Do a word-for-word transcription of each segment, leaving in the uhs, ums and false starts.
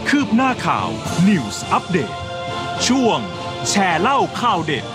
คืบหน้าข่าว News อัปเดตช่วงแชร์เล่าข่าวเด็ด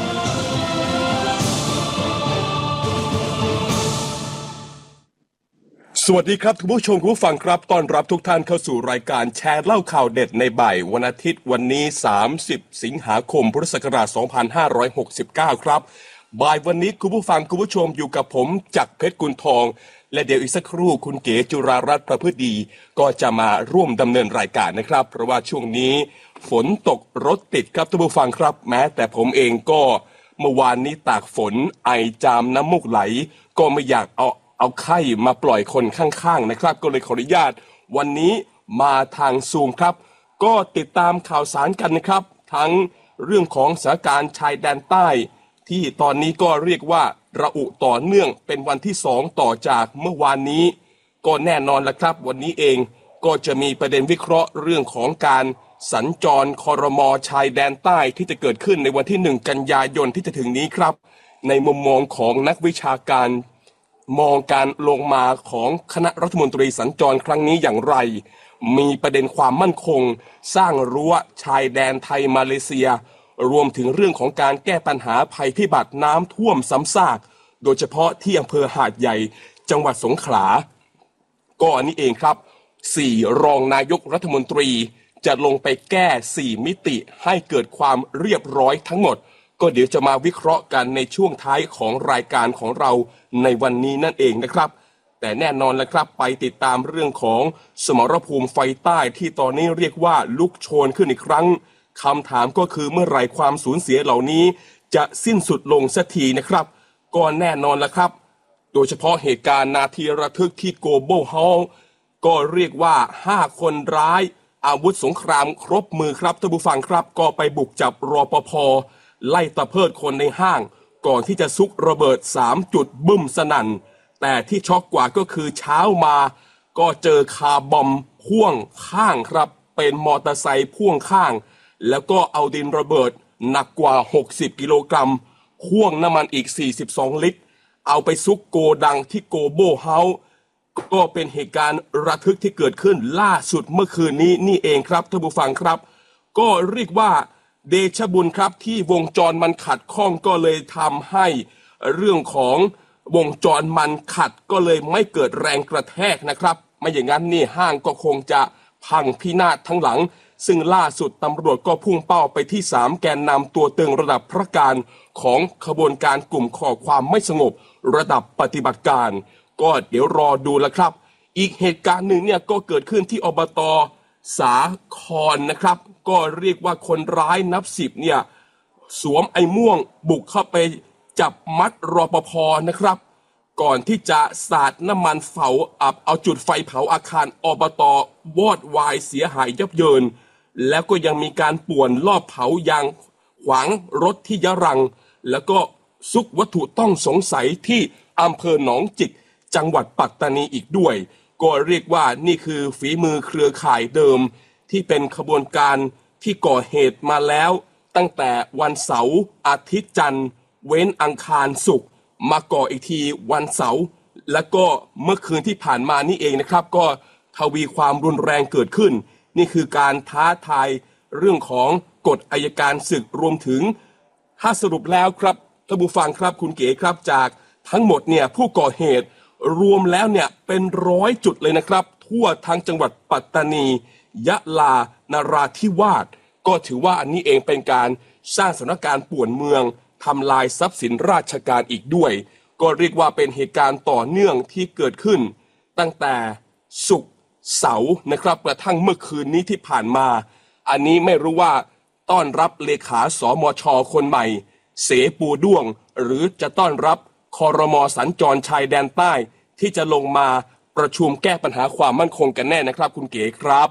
สวัสดีครับทุกผู้ชมผู้ฟังครับต้อนรับทุกท่านเข้าสู่รายการแชร์เล่าข่าวเด็ดในบ่ายวันอาทิตย์วันนี้สามสิบสิงหาคมพุทธศักราชสองพันห้าร้อยหกสิบเก้าครับบ่ายวันนี้คุณผู้ฟังคุณผู้ชมอยู่กับผมจักรเพชรกุลทองและเดี๋ยวอีกสักครู่คุณเก๋จุรารัตน์ประพฤติดีก็จะมาร่วมดำเนินรายการนะครับเพราะว่าช่วงนี้ฝนตกรถติดครับท่านผู้ฟังครับแม้แต่ผมเองก็เมื่อวานนี้ตากฝนไอจามน้ำมูกไหลก็ไม่อยากเอาเอาไข้มาปล่อยคนข้างๆนะครับก็เลยขออนุญาตวันนี้มาทางซูมครับก็ติดตามข่าวสารกันนะครับทั้งเรื่องของสถานการณ์ชายแดนใต้ที่ตอนนี้ก็เรียกว่าระอุต่อเนื่องเป็นวันที่สองต่อจากเมื่อวานนี้ก็แน่นอนละครับวันนี้เองก็จะมีประเด็นวิเคราะห์เรื่องของการสัญจรครม.ชายแดนใต้ที่จะเกิดขึ้นในวันที่หนึ่งกันยายนที่จะถึงนี้ครับในมุมมองของนักวิชาการมองการลงมาของคณะรัฐมนตรีสัญจรครั้งนี้อย่างไรมีประเด็นความมั่นคงสร้างรั้วชายแดนไทยมาเลเซียรวมถึงเรื่องของการแก้ปัญหาภัยพิบัติน้ำท่วมซ้ำซากโดยเฉพาะที่อำเภอหาดใหญ่จังหวัดสงขลาก็อันนี้เองครับสี่รองนายกรัฐมนตรีจะลงไปแก้สี่มิติให้เกิดความเรียบร้อยทั้งหมดก็เดี๋ยวจะมาวิเคราะห์กันในช่วงท้ายของรายการของเราในวันนี้นั่นเองนะครับแต่แน่นอนแล้วครับไปติดตามเรื่องของสมรภูมิไฟใต้ที่ตอนนี้เรียกว่าลุกโชนขึ้นอีกครั้งคำถามก็คือเมื่อไหร่ความสูญเสียเหล่านี้จะสิ้นสุดลงสักทีนะครับก็แน่นอนแล้วครับโดยเฉพาะเหตุการณ์นาทีระทึกที่โกลบอลฮอลล์ก็เรียกว่าห้าคนร้ายอาวุธสงครามครบมือครับท่านผู้ฟังครับก็ไปบุกจับรปภ.ไล่ตะเพิดคนในห้างก่อนที่จะซุกระเบิดสามจุดบึ้มสนั่นแต่ที่ช็อกกว่าก็คือเช้ามาก็เจอคาร์บอมพ่วงข้างครับเป็นมอเตอร์ไซค์พ่วงข้างแล้วก็เอาดินระเบิดหนักกว่าหกสิบกิโลกรัมพ่วงน้ำมันอีกสี่สิบสองลิตรเอาไปซุกโกดังที่โกโบเฮาส์ก็เป็นเหตุการณ์ระทึกที่เกิดขึ้นล่าสุดเมื่อคืนนี้นี่เองครับท่านผู้ฟังครับก็เรียกว่าเดชบุญครับที่วงจรมันขัดข้องก็เลยทำให้เรื่องของวงจรมันขัดก็เลยไม่เกิดแรงกระแทกนะครับไม่อย่างนั้นนี่ห้างก็คงจะพังพินาศทั้งหลังซึ่งล่าสุดตำรวจก็พุ่งเป้าไปที่สามแกนนำตัวตึงระดับพระการของขบวนการกลุ่มก่อความไม่สงบระดับปฏิบัติการก็เดี๋ยวรอดูแล้วครับอีกเหตุการณ์หนึ่งเนี่ยก็เกิดขึ้นที่อบต.สาครนะครับก็เรียกว่าคนร้ายนับสิบเนี่ยสวมไอ้ม่วงบุกเข้าไปจับมัดรปภ.นะครับก่อนที่จะสาดน้ำมันเผาอับเอาจุดไฟเผาอาคารอบต.วอดวายเสียหายยับเยินแล้วก็ยังมีการป่วนลอบเผายางขวางรถที่ยะรังแล้วก็ซุกวัตถุต้องสงสัยที่อำเภอหนองจิกจังหวัดปัตตานีอีกด้วยก็เรียกว่านี่คือฝีมือเครือข่ายเดิมที่เป็นขบวนการที่ก่อเหตุมาแล้วตั้งแต่วันเสาร์อาทิตย์จันทร์เว้นอังคารศุกร์มาก่ออีกทีวันเสาร์แล้วก็เมื่อคืนที่ผ่านมานี่เองนะครับก็ทวีความรุนแรงเกิดขึ้นนี่คือการท้าทายเรื่องของกฎอัยการศึกรวมถึงถ้าสรุปแล้วครับท่านผู้ฟังครับคุณเก๋ครับจากทั้งหมดเนี่ยผู้ก่อเหตุรวมแล้วเนี่ยเป็นร้อยจุดเลยนะครับทั่วทั้งจังหวัดปัตตานียะลานราธิวาสก็ถือว่าอันนี้เองเป็นการสร้างสถานการณ์ป่วนเมืองทำลายทรัพย์สินราชการอีกด้วยก็เรียกว่าเป็นเหตุการณ์ต่อเนื่องที่เกิดขึ้นตั้งแต่ศุกร์เสาร์นะครับกระทั่งเมื่อคืนนี้ที่ผ่านมาอันนี้ไม่รู้ว่าต้อนรับเลขาสมช.คนใหม่เสปูด้วงหรือจะต้อนรับครม.สัญจรชายแดนใต้ที่จะลงมาประชุมแก้ปัญหาความมั่นคงกันแน่นะครับคุณเก๋ครับ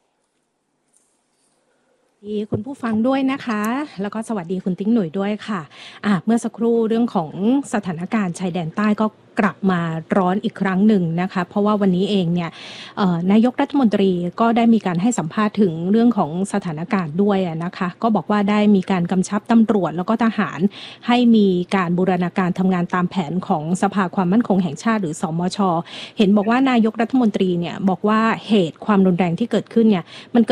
คุณผู้ฟังด้วยนะคะแล้วก็สวัสดีคุณติ๊งหนุ่ยด้วยค่ะอ่ะเมื่อสักครู่เรื่องของสถานการณ์ชายแดนใต้ก็กลับมาร้อนอีกครั้งหนึ่งนะคะเพราะว่าวันนี้เองเนี่ยนายกรัฐมนตรีก็ได้มีการให้สัมภาษณ์ถึงเรื่องของสถานการณ์ด้วยนะคะก็บอกว่าได้มีการกำชับตำรวจแล้วก็ทหารให้มีการบูรณาการทำงานตามแผนของสภาความมั่นคงแห่งชาติหรือสมช.เห็นบอกว่านายกรัฐมนตรีเนี่ยบอกว่าเหตุความรุนแรงที่เกิดขึ้นเนี่ยมันเกิด